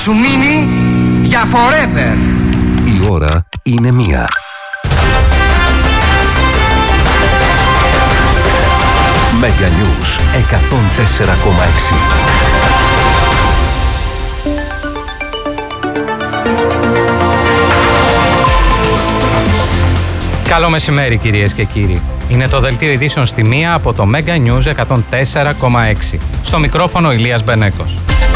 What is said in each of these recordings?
Σου μείνει για forever. Η ώρα είναι 1. Mega News 104,6. Καλό μεσημέρι κυρίες και κύριοι. Είναι το δελτίο ειδήσεων στη 1 από το Mega News 104,6. Στο μικρόφωνο Ηλίας Μπενέκος.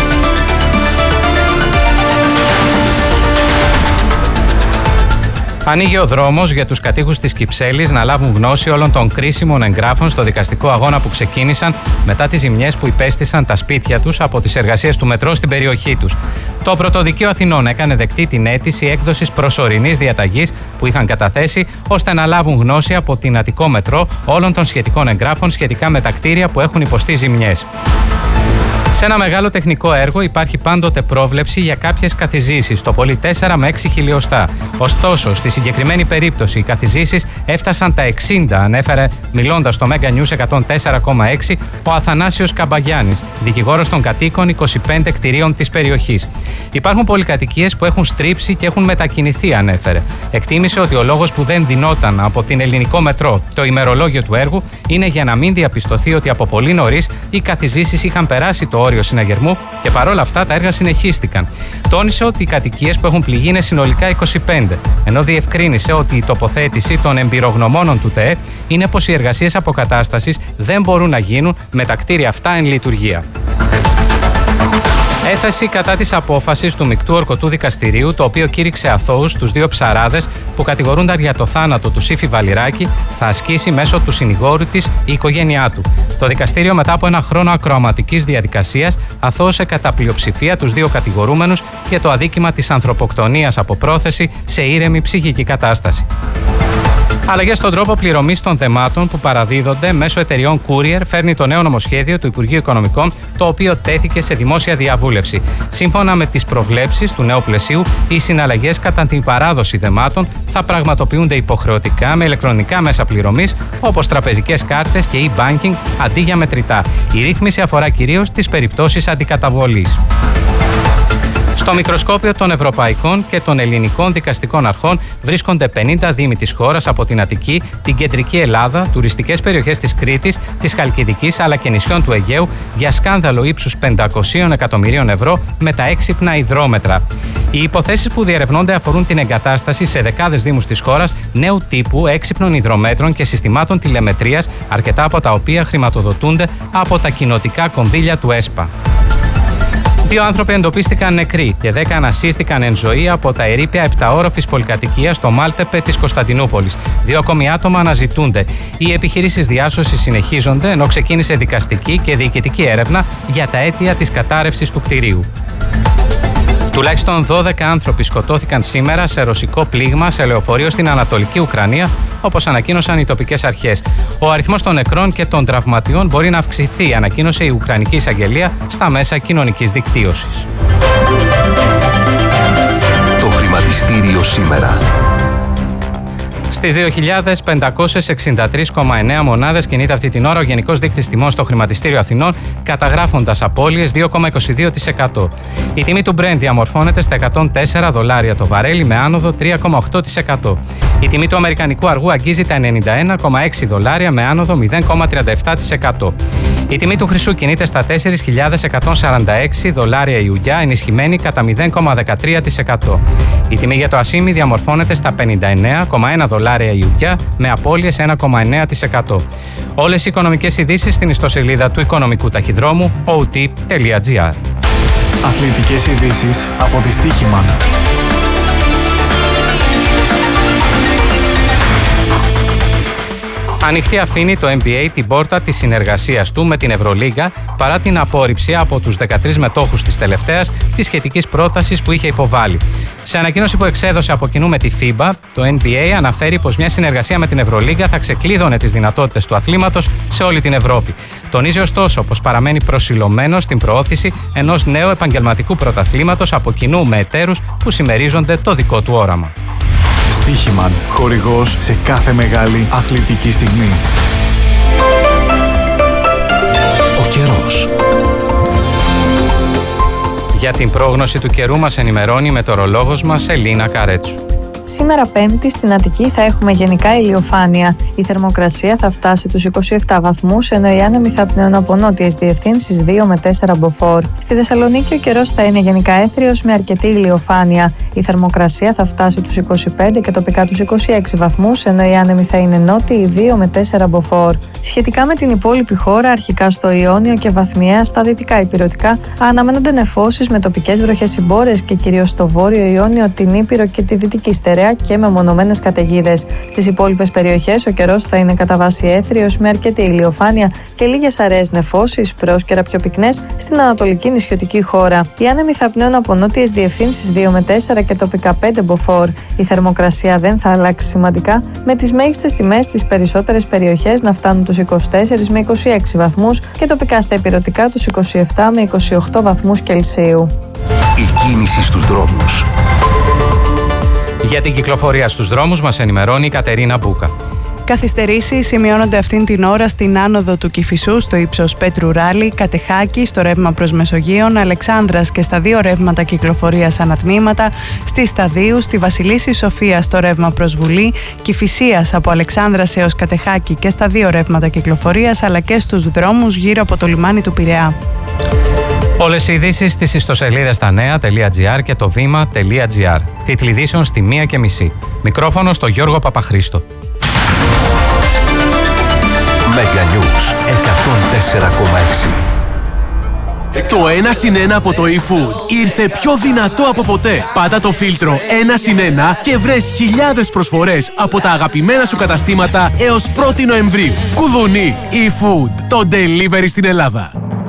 Ανοίγει ο δρόμος για τους κατοίκους της Κυψέλης να λάβουν γνώση όλων των κρίσιμων εγγράφων στο δικαστικό αγώνα που ξεκίνησαν μετά τις ζημιές που υπέστησαν τα σπίτια τους από τις εργασίες του μετρό στην περιοχή τους. Το Πρωτοδικείο Αθηνών έκανε δεκτή την αίτηση έκδοσης προσωρινής διαταγής που είχαν καταθέσει ώστε να λάβουν γνώση από την Αττικό Μετρό όλων των σχετικών εγγράφων σχετικά με τα κτίρια που έχουν υποστεί ζημιές. Σε ένα μεγάλο τεχνικό έργο υπάρχει πάντοτε πρόβλεψη για κάποιες καθιζήσεις, το πολύ 4 με 6 χιλιοστά. Ωστόσο, στη συγκεκριμένη περίπτωση οι καθιζήσεις έφτασαν τα 60, ανέφερε μιλώντας στο Mega News 104,6 ο Αθανάσιος Καμπαγιάννης, δικηγόρος των κατοίκων 25 κτηρίων της περιοχής. Υπάρχουν πολυκατοικίες που έχουν στρίψει και έχουν μετακινηθεί, ανέφερε. Εκτίμησε ότι ο λόγος που δεν δινόταν από την Ελληνικό Μετρό το ημερολόγιο του έργου είναι για να μην διαπιστωθεί ότι από πολύ νωρίς οι καθιζήσεις είχαν περάσει το όριο συναγερμού και παρόλα αυτά τα έργα συνεχίστηκαν. Τόνισε ότι οι κατοικίες που έχουν πληγεί είναι συνολικά 25, ενώ διευκρίνησε ότι η τοποθέτηση των εμπειρογνωμόνων του ΤΕΕ είναι πως οι εργασίες αποκατάστασης δεν μπορούν να γίνουν με τα κτίρια αυτά εν λειτουργία. Έφεση κατά της απόφασης του Μεικτού Ορκωτού Δικαστηρίου, το οποίο κήρυξε αθώους τους δύο ψαράδες που κατηγορούνταν για το θάνατο του Σύφη Βαλιράκη, θα ασκήσει μέσω του συνηγόρου της η οικογένειά του. Το δικαστήριο, μετά από ένα χρόνο ακροαματικής διαδικασίας, αθώωσε κατά πλειοψηφία τους δύο κατηγορούμενους για το αδίκημα της ανθρωποκτονίας από πρόθεση σε ήρεμη ψυχική κατάσταση. Αλλαγές στον τρόπο πληρωμής των δεμάτων που παραδίδονται μέσω εταιριών courier φέρνει το νέο νομοσχέδιο του Υπουργείου Οικονομικών, το οποίο τέθηκε σε δημόσια διαβούλευση. Σύμφωνα με τις προβλέψεις του νέου πλαισίου, οι συναλλαγές κατά την παράδοση δεμάτων θα πραγματοποιούνται υποχρεωτικά με ηλεκτρονικά μέσα πληρωμής, όπως τραπεζικές κάρτες και e-banking αντί για μετρητά. Η ρύθμιση αφορά κυρίως τις περιπτώσεις αντικαταβολής. Στο μικροσκόπιο των ευρωπαϊκών και των ελληνικών δικαστικών αρχών βρίσκονται 50 δήμοι της χώρας από την Αττική, την Κεντρική Ελλάδα, τουριστικές περιοχές της Κρήτης, της Χαλκιδικής αλλά και νησιών του Αιγαίου για σκάνδαλο ύψους 500 εκατομμυρίων ευρώ με τα έξυπνα υδρόμετρα. Οι υποθέσεις που διερευνώνται αφορούν την εγκατάσταση σε δεκάδες δήμους της χώρας νέου τύπου έξυπνων υδρομέτρων και συστημάτων τηλεμετρίας, αρκετά από τα οποία χρηματοδοτούνται από τα κοινοτικά κονδύλια του ΕΣΠΑ. 2 άνθρωποι εντοπίστηκαν νεκροί και 10 ανασύρθηκαν εν ζωή από τα ερείπια επταόροφης πολυκατοικίας στο Μάλτεπε της Κωνσταντινούπολης. 2 ακόμη άτομα αναζητούνται. Οι επιχειρήσεις διάσωσης συνεχίζονται, ενώ ξεκίνησε δικαστική και διοικητική έρευνα για τα αίτια της κατάρρευσης του κτηρίου. Τουλάχιστον 12 άνθρωποι σκοτώθηκαν σήμερα σε ρωσικό πλήγμα σε λεωφορείο στην Ανατολική Ουκρανία, όπως ανακοίνωσαν οι τοπικές αρχές. Ο αριθμός των νεκρών και των τραυματιών μπορεί να αυξηθεί, ανακοίνωσε η Ουκρανική Εισαγγελία στα μέσα κοινωνικής δικτύωσης. Το χρηματιστήριο σήμερα. Στις 2.563,9 μονάδες κινείται αυτή την ώρα ο Γενικός Δείκτης Τιμών στο Χρηματιστήριο Αθηνών, καταγράφοντας απώλειες 2,22%. Η τιμή του Brent διαμορφώνεται στα $104 το βαρέλι με άνοδο 3,8%. Η τιμή του Αμερικανικού αργού αγγίζει τα $91,6 με άνοδο 0,37%. Η τιμή του χρυσού κινείται στα $4.146 η ουγγιά, ενισχυμένη κατά 0,13%. Η τιμή για το ασίμι διαμορφώνεται στα $59,1 η ουγγιά με απώλειες 1,9%. Όλες οι οικονομικές ειδήσεις στην ιστοσελίδα του Οικονομικού Ταχυδρόμου ot.gr. Αθλητικές ειδήσεις από τη Στοίχημαν. Ανοιχτή αφήνει το NBA την πόρτα της συνεργασίας του με την Ευρωλίγκα παρά την απόρριψη από τους 13 μετόχους της τελευταίας της σχετικής πρότασης που είχε υποβάλει. Σε ανακοίνωση που εξέδωσε από κοινού με τη FIBA, το NBA αναφέρει πως μια συνεργασία με την Ευρωλίγκα θα ξεκλείδωνε τις δυνατότητες του αθλήματος σε όλη την Ευρώπη. Τονίζει ωστόσο πως παραμένει προσιλωμένο στην προώθηση ενός νέου επαγγελματικού πρωταθλήματος από κοινού με εταίρους που συμμερίζονται το δικό του όραμα. Στοίχημαν, χορηγός σε κάθε μεγάλη αθλητική στιγμή. Ο καιρός. Για την πρόγνωση του καιρού μας ενημερώνει η μετεωρολόγος μας Ελίνα Καρέτσου. Σήμερα Πέμπτη στην Αττική θα έχουμε γενικά ηλιοφάνεια. Η θερμοκρασία θα φτάσει τους 27 βαθμούς, ενώ οι άνεμοι θα πνέουν από νότιες διευθύνσεις 2 με 4 μποφόρ. Στη Θεσσαλονίκη ο καιρός θα είναι γενικά έθριος με αρκετή ηλιοφάνεια. Η θερμοκρασία θα φτάσει τους 25 και τοπικά τους 26 βαθμούς, ενώ οι άνεμοι θα είναι νότιοι 2 με 4 μποφόρ. Σχετικά με την υπόλοιπη χώρα, αρχικά στο Ιόνιο και βαθμιαία στα δυτικά ηπειρωτικά, αναμένονται νεφώσεις με τοπικές βροχές συμπόρες και κυρίως στο βόρειο Ιόνιο, την Ήπειρο και τη Δυτική Στερεά και με μονομένες καταιγίδες. Στις υπόλοιπες περιοχές ο καιρός θα είναι κατά βάση έθριος με αρκετή ηλιοφάνεια και λίγες αραιές νεφώσεις, πρόσκαιρα πιο πυκνές στην ανατολική νησιωτική χώρα. Οι άνεμοι θα πνέουν από νότιες διευθύνσεις 2 με 4 και τοπικά 5 μποφόρ. Η θερμοκρασία δεν θα αλλάξει σημαντικά, με τις μέγιστες τιμές στις περισσότερες περιοχές να φτάνουν τους 24 με 26 βαθμούς και τοπικά στα ηπειρωτικά τους 27 με 28 βαθμούς Κελσίου. Η κίνηση στους δρόμους. Για την κυκλοφορία στους δρόμους μας ενημερώνει η Κατερίνα Μπούκα. Καθυστερήσεις σημειώνονται αυτήν την ώρα στην άνοδο του Κηφισού στο ύψος Πέτρου Ράλη, Κατεχάκη, στο ρεύμα προς Μεσογείον, Αλεξάνδρας και στα δύο ρεύματα κυκλοφορίας ανατμήματα, στη Σταδίου, στη Βασιλίσση Σοφία στο ρεύμα προς Βουλή, Κηφισίας από Αλεξάνδρας έως Κατεχάκη και στα δύο ρεύματα κυκλοφορίας, αλλά και στους δρόμους γύρω από το λιμάνι του Πειραιά. Όλες οι ειδήσεις στις ιστοσελίδες stanea.gr και το vima.gr. Τίτλοι ειδήσεων στη 1:30. Μικρόφωνο στο Γιώργο Παπαχρήστο. Meganews 104,6. Το 1+1 από το eFood ήρθε πιο δυνατό από ποτέ. Πάτα το φίλτρο 1+1 και βρες χιλιάδες προσφορές από τα αγαπημένα σου καταστήματα έως 1η Νοεμβρίου. Κουδουνί eFood, το delivery στην Ελλάδα.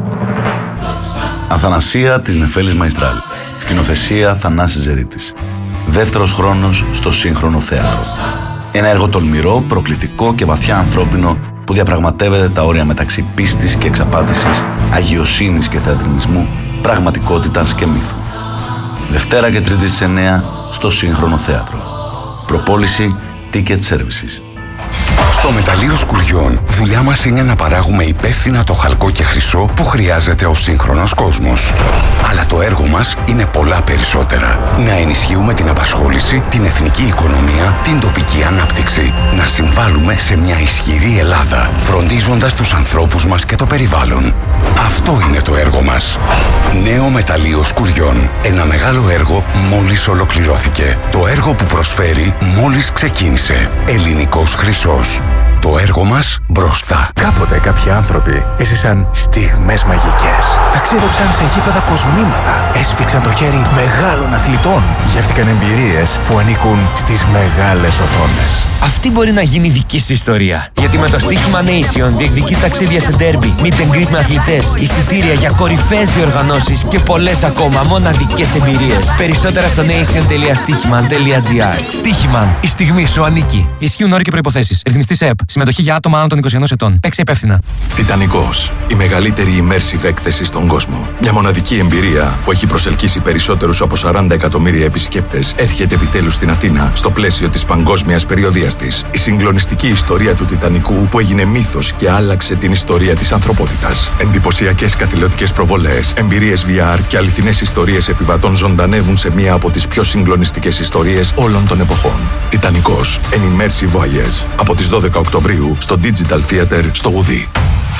Αθανασία της Νεφέλης Μαϊστράλ. Σκηνοθεσία Θανάσης Ζερίτης. Δεύτερος χρόνος στο σύγχρονο θέατρο. Ένα έργο τολμηρό, προκλητικό και βαθιά ανθρώπινο που διαπραγματεύεται τα όρια μεταξύ πίστης και εξαπάτησης, αγιοσύνης και θεατρινισμού, πραγματικότητας και μύθου. Δευτέρα και Τρίτη στις 9 στο σύγχρονο θέατρο. Προπόληση Ticket Services. Στο μεταλλείο Σκουριών, δουλειά μας είναι να παράγουμε υπεύθυνα το χαλκό και χρυσό που χρειάζεται ο σύγχρονος κόσμος. Αλλά το έργο μας είναι πολλά περισσότερα. Να ενισχύουμε την απασχόληση, την εθνική οικονομία, την τοπική ανάπτυξη. Να συμβάλλουμε σε μια ισχυρή Ελλάδα, φροντίζοντας τους ανθρώπους μας και το περιβάλλον. Αυτό είναι το έργο μας. Νέο μεταλλείο Σκουριών. Ένα μεγάλο έργο μόλις ολοκληρώθηκε. Το έργο που προσφέρει μόλις ξεκίνησε. Ελληνικός χρυσός. Το έργο μας μπροστά. Κάποτε κάποιοι άνθρωποι έζησαν στιγμές μαγικές. Ταξίδεψαν σε γήπεδα κοσμήματα. Έσφιξαν το χέρι μεγάλων αθλητών. Γεύτηκαν εμπειρίες που ανήκουν στις μεγάλες οθόνες. Αυτή μπορεί να γίνει δική σου ιστορία. Γιατί με το στοίχημα Nation διεκδικείς ταξίδια σε ντέρμπι, meet and greet με αθλητές, εισιτήρια για κορυφαίες διοργανώσεις και πολλές ακόμα μοναδικές εμπειρίες. Περισσότερα στο nation.stichiman.gr. Stichiman, η στιγμή σου ανήκει. Ισχύουν όροι και προϋποθέσεις. Ρυθμιστής ΕΕΠ. Συμμετοχή για άτομα άνω των 21 ετών. Παίξε υπεύθυνα. Τιτανικός. Η μεγαλύτερη immersive έκθεση στον κόσμο. Μια μοναδική εμπειρία που έχει προσελκύσει περισσότερους από 40 εκατομμύρια επισκέπτες έρχεται επιτέλους στην Αθήνα στο πλαίσιο της παγκόσμιας περιοδίας της. Η συγκλονιστική ιστορία του Τιτανικού που έγινε μύθος και άλλαξε την ιστορία της ανθρωπότητας. Εντυπωσιακές καθηλωτικές προβολές, εμπειρίες VR και αληθινές ιστορίες επιβατών ζωντανεύουν σε μία από τις πιο συγκλονιστικές ιστορίες όλων των εποχών. Τιτανικός. An immersive voyage. Από τις 12 Οκτωβρίου στο Digital Theater στο Γουδί.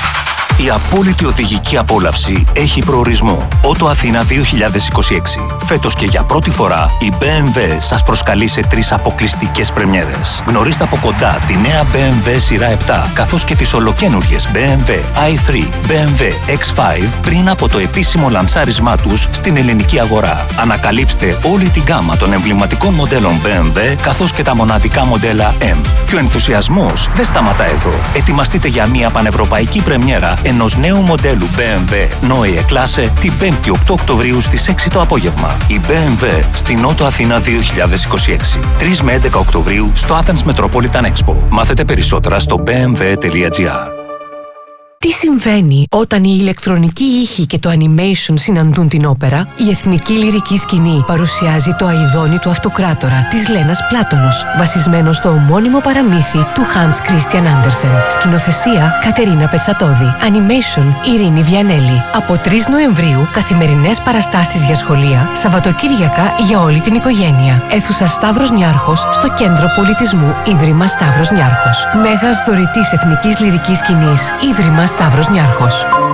Η απόλυτη οδηγική απόλαυση έχει προορισμό. Ότο Αθήνα 2026. Φέτος και για πρώτη φορά η BMW σας προσκαλεί σε 3 αποκλειστικές πρεμιέρες. Γνωρίστε από κοντά τη νέα BMW σειρά 7, καθώς και τις ολοκαίνουργιες BMW i3, BMW X5 πριν από το επίσημο λανσάρισμά τους στην ελληνική αγορά. Ανακαλύψτε όλη την γκάμα των εμβληματικών μοντέλων BMW, καθώς και τα μοναδικά μοντέλα M. Και ο ενθουσιασμός δεν σταματά εδώ. Ετοιμαστείτε για μια πανευρωπαϊκή πρεμιέρα ενός νέου μοντέλου BMW Neue Klasse την 5η 8 Οκτωβρίου στις 6 το απόγευμα. Η BMW στην Νότο Αθήνα 2026. 3 με 11 Οκτωβρίου στο Athens Metropolitan Expo. Μάθετε περισσότερα στο bmw.gr. Τι συμβαίνει όταν η ηλεκτρονική ήχη και το animation συναντούν την όπερα? Η Εθνική Λυρική Σκηνή παρουσιάζει το Αηδόνι του Αυτοκράτορα της Λένας Πλάτωνος, βασισμένο στο ομώνυμο παραμύθι του Hans Christian Andersen. Σκηνοθεσία Κατερίνα Πετσατώδη. Animation Ειρήνη Βιανέλη. Από 3 Νοεμβρίου καθημερινές παραστάσεις για σχολεία, Σαββατοκύριακα για όλη την οικογένεια. Αίθουσα Σταύρος Νιάρχος στο Κέντρο Πολιτισμού Ίδρυμα Σταύρος Νιάρχος. Μέγας δωρητής Εθνικής Λυρικής Σκηνής Ίδρυμα Σταύρος Νιάρχος.